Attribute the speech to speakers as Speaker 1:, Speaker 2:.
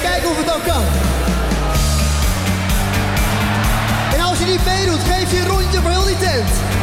Speaker 1: kijken of het dan kan. En als je niet meedoet, geef je een rondje voor heel die tent.